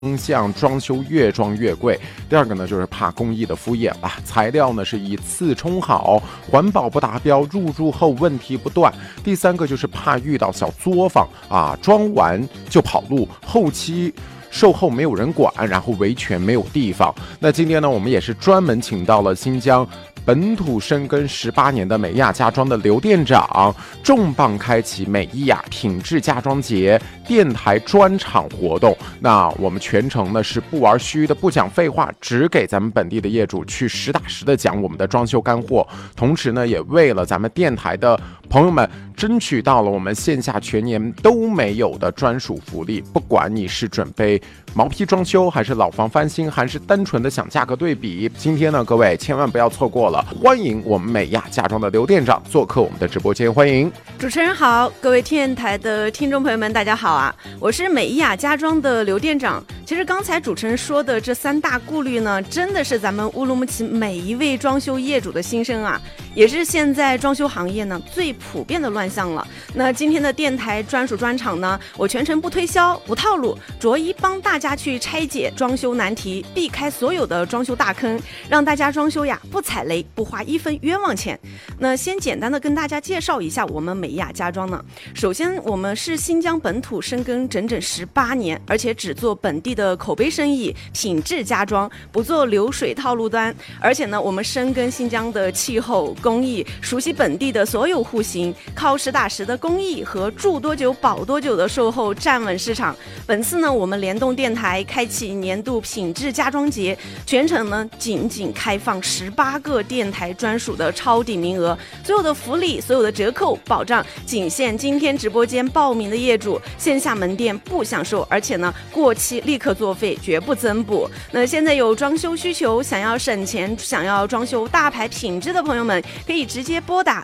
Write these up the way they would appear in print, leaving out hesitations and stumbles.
向装修越装越贵，第二个呢就是怕工艺的敷衍了，材料呢是以次充好，环保不达标，入住后问题不断。第三个就是怕遇到小作坊啊，装完就跑路，后期售后没有人管，然后维权没有地方。那今天呢，我们也是专门请到了新疆本土深耕18年的美亚家装的刘店长，重磅开启美亚品质家装节电台专场活动。那我们全程呢是不玩虚的，不讲废话，只给咱们本地的业主去实打实的讲我们的装修干货。同时呢，也为了咱们电台的朋友们争取到了我们线下全年都没有的专属福利。不管你是准备毛坯装修，还是老房翻新，还是单纯的想价格对比，今天呢，各位千万不要错过了。欢迎我们美亚家装的刘店长做客我们的直播间，欢迎。 主持人好，各位电台的听众朋友们，大家好啊！我是美亚家装的刘店长。其实刚才主持人说的这3大顾虑呢，真的是咱们乌鲁木齐每一位装修业主的心声啊，也是现在装修行业呢最普遍的乱象了。那今天的电台专属专场呢，我全程不推销不套路，着一帮大家去拆解装修难题，避开所有的装修大坑，让大家装修呀不踩雷，不花1分冤枉钱。那先简单的跟大家介绍一下我们美亚家装呢。首先，我们是新疆本土深耕整整18年，而且只做本地的口碑生意，品质家装，不做流水套路端。而且呢，我们深耕新疆的气候工艺，熟悉本地的所有户型，靠实打实的工艺和住多久保多久的售后站稳市场。本次呢，我们联动电台开启年度品质家装节，全程呢仅开放18个电台专属的超抵名额，所有的福利、所有的折扣保障仅限今天直播间报名的业主，线下门店不享受，而且呢过期立刻作废，绝不增补。那现在有装修需求，想要省钱，想要装修大牌品质的朋友们，可以直接拨打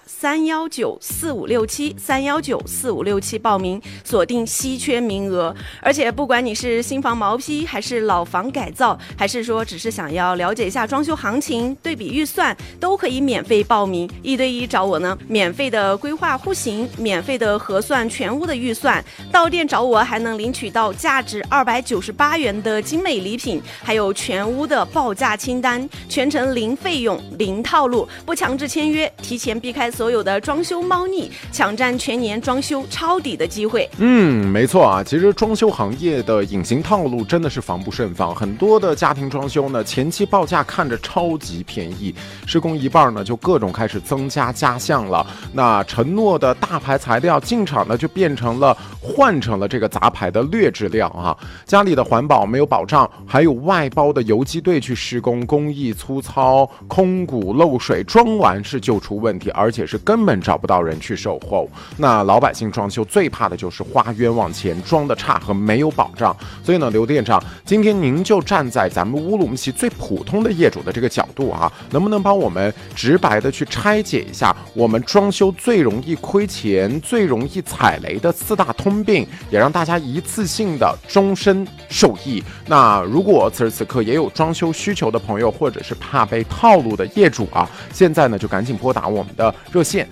3194567报名，锁定稀缺名额。而且不管你是新房毛坯，还是老房改造，还是说只是想要了解一下装修行情，对比预算，都可以免费报名，1对1找我呢，免费的规划户型，免费的核算全屋的预算，到店找我还能领取到价值298元的精美礼品，还有全屋的报价清单，全程零费用零套路，不强制签约，提前避开所有的装修猫腻，抢占全年装修抄底的机会。 没错啊，其实装修行业的隐形套路真的是防不胜防，很多的家庭装修呢，前期报价看着超级便宜，施工一半呢就各种开始增加加项了。那承诺的大牌材料进场呢，就换成了这个杂牌的劣质料啊。家里的环保没有保障，还有外包的游击队去施工，工艺粗糙，空鼓漏水，装完是就出问题，而且是根本找不到人去售后。那老百姓装修最怕的就是花冤枉钱，装的差和没有保障。所以呢，刘店长，今天您就站在咱们乌鲁木齐最普通的业主的这个角度啊，能不能帮我们直白的去拆解一下我们装修最容易亏钱、最容易踩雷的4大通病，也让大家一次性的终身受益。那如果此时此刻也有装修需求的朋友，或者是怕被套路的业主啊，现在呢就赶紧拨打我们的热线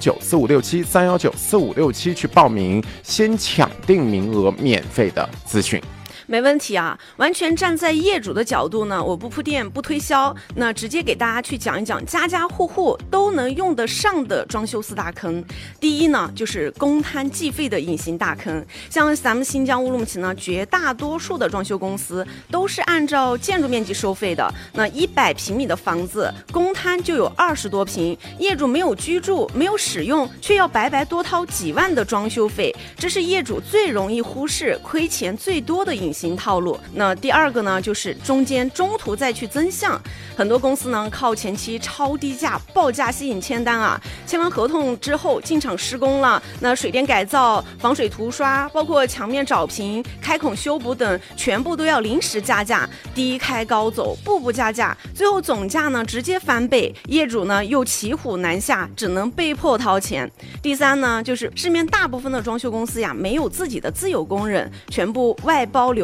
3194567去报名，先抢定名额，免费的咨询。 没问题啊，完全站在业主的角度呢，我不铺垫不推销，那直接给大家去讲一讲家家户户都能用得上的装修4大坑。第一呢，就是公摊计费的隐形大坑。像咱们新疆乌鲁木齐呢，绝大多数的装修公司都是按照建筑面积收费的。那100平米的房子，公摊就有20多平，业主没有居住，没有使用，却要白白多掏几万的装修费，这是业主最容易忽视、亏钱最多的隐形套路。那第二个呢，就是中途再去增项。很多公司呢靠前期超低价报价吸引签单啊，签完合同之后进场施工了，那水电改造、防水涂刷，包括墙面找平、开孔修补等，全部都要临时加价，低开高走，步步加价，最后总价呢直接翻倍，业主呢又骑虎难下，只能被迫掏钱。第三呢，就是市面大部分的装修公司呀，没有自己的自有工人，全部外包流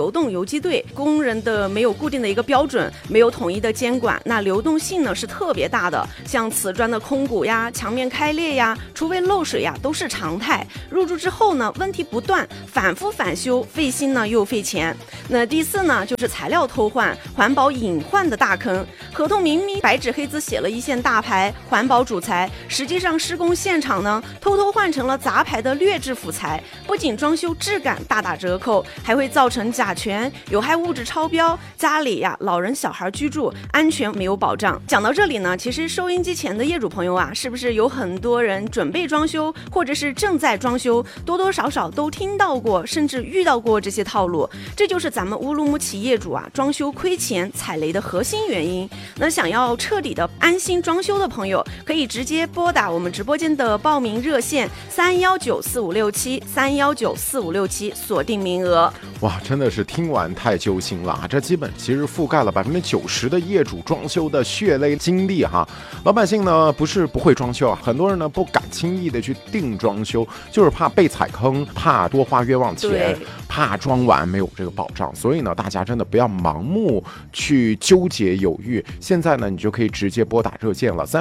流动游击队，工人的没有固定的一个标准，没有统一的监管，那流动性呢是特别大的，像瓷砖的空鼓呀、墙面开裂呀、厨卫漏水呀都是常态。入住之后呢，问题不断，反复返修，费心呢又费钱。那第四呢，就是材料偷换、环保隐患的大坑。合同明明白纸黑字写了一线大牌环保主材，实际上施工现场呢偷偷换成了杂牌的劣质辅材，不仅装修质感大打折扣，还会造成甲醛、有害物质超标，家里呀老人小孩居住安全没有保障。讲到这里呢，其实收音机前的业主朋友啊，是不是有很多人准备装修或者是正在装修，多多少少都听到过甚至遇到过这些套路？这就是咱们乌鲁木齐业主啊装修亏钱踩雷的核心原因。那想要彻底的安心装修的朋友，可以直接拨打我们直播间的报名热线3194567，3194567，锁定名额。 哇，真的是听完太揪心了啊！这基本其实覆盖了90%的业主装修的血泪经历哈。老百姓呢不是不会装修啊，很多人呢不敢轻易的去定装修，就是怕被踩坑，怕多花冤枉钱，怕装完没有这个保障。所以呢，大家真的不要盲目去纠结犹豫。现在呢，你就可以直接拨打热线了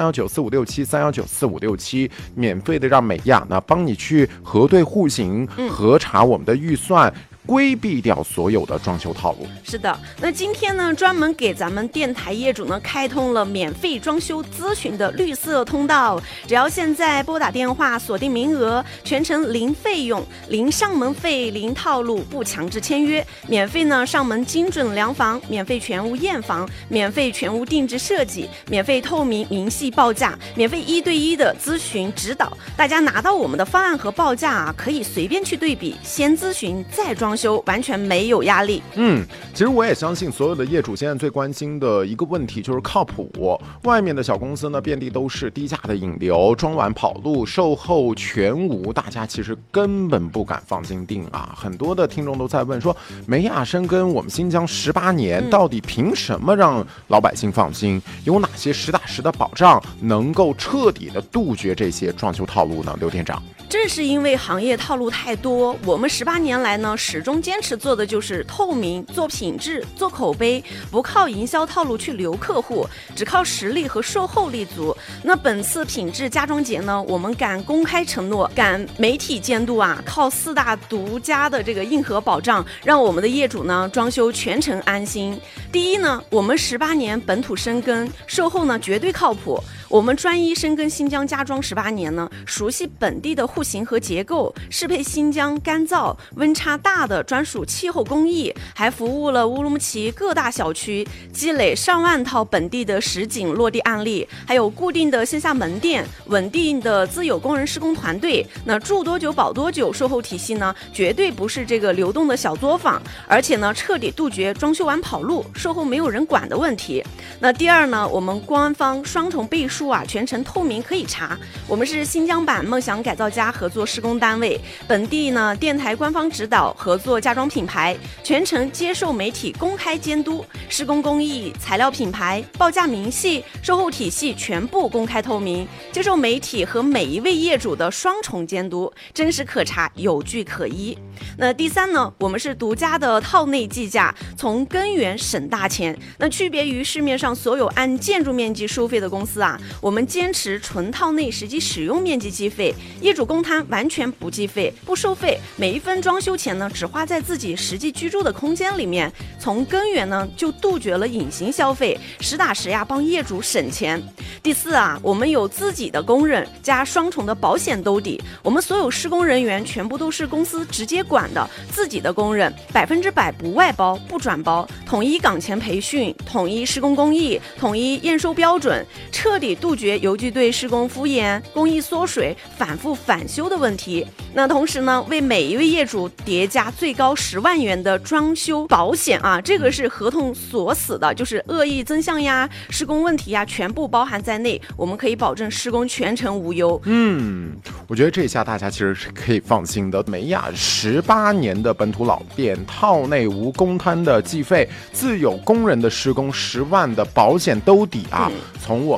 ，3194567，3194567，免费的让美亚呢帮你去核对户型，核查我们的预算。规避掉所有的装修套路。 是的，那今天呢，专门给咱们电台业主呢开通了免费装修咨询的绿色通道，只要现在拨打电话锁定名额，全程零费用、零上门费、零套路，不强制签约，免费呢上门精准量房，免费全屋验房，免费全屋定制设计，免费透明明细报价，免费1对1的咨询指导。大家拿到我们的方案和报价啊，可以随便去对比，先咨询再装修，完全没有压力。 其实我也相信所有的业主现在最关心的一个问题就是靠谱。外面的小公司呢遍地都是低价的引流，装完跑路，售后全无，大家其实根本不敢放心定啊。很多的听众都在问说，美亚深耕我们新疆18年，到底凭什么让老百姓放心？有哪些实打实的保障能够彻底的杜绝这些装修套路呢？刘店长， 正是因为行业套路太多，我们18年来呢，始终坚持做的就是透明、做品质、做口碑，不靠营销套路去留客户，只靠实力和售后立足。那本次品质家装节呢，我们敢公开承诺，敢媒体监督啊，靠4大独家的这个硬核保障，让我们的业主呢装修全程安心。第一呢，我们18年本土深耕，售后呢绝对靠谱。我们专一深耕新疆家装18年呢，熟悉本地的户型和结构，适配新疆干燥、温差大的专属气候工艺，还服务了乌鲁木齐各大小区，积累上万套本地的实景落地案例，还有固定的线下门店，稳定的自有工人施工团队。那住多久保多久售后体系呢，绝对不是这个流动的小作坊，而且呢，彻底杜绝装修完跑路、售后没有人管的问题。那第二呢，我们官方双重背书啊，全程透明可以查。我们是新疆版梦想改造家合作施工单位，本地呢电台官方指导合作家装品牌，全程接受媒体公开监督，施工工艺、材料品牌、报价明细、售后体系全部公开透明，接受媒体和每一位业主的双重监督，真实可查，有据可依。那第三呢，我们是独家的套内计价，从根源省大钱。那区别于市面上所有按建筑面积收费的公司啊，我们坚持纯套内实际使用面积计费，业主公摊完全不计费、不收费，每一分装修钱呢只花在自己实际居住的空间里面，从根源呢就杜绝了隐形消费，实打实呀帮业主省钱。第四啊，我们有自己的工人加双重的保险兜底，我们所有施工人员全部都是公司直接管的，自己的工人100%不外包不转包，统一岗前培训，统一施工工艺，统一验收标准，彻底杜绝游击队施工敷衍、工艺缩水、反复返修的问题。那同时呢，为每一位业主叠加最高10万元的装修保险啊，这个是合同锁死的，就是恶意增项呀、施工问题呀，全部包含在内，我们可以保证施工全程无忧。 我觉得这下大家其实是可以放心的。美亚18年的本土老店，套内无公摊的计费，自有工人的施工10万的保险兜底啊，从我们的这个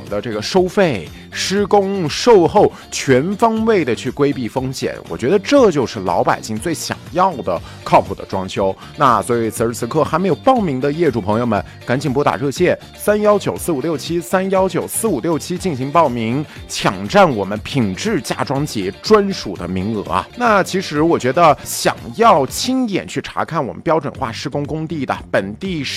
收费、施工、售后全方位的去规避风险，我觉得这就是老百姓最想要的靠谱的装修。那所以此时此刻还没有报名的业主朋友们，赶紧拨打热线3194567进行报名，抢占我们品质家装节专属的名额啊！那其实我觉得，想要亲眼去查看我们标准化施工工地的本地